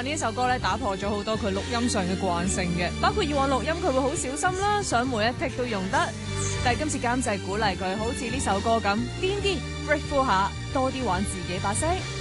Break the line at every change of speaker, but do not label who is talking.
話呢一首歌咧打破咗好多佢錄音上嘅慣性嘅，包括以往錄音佢會好小心啦，想每一 take 都用得，但係今次監製鼓勵佢好似呢首歌咁癲啲 break through 下，多啲玩自己把聲。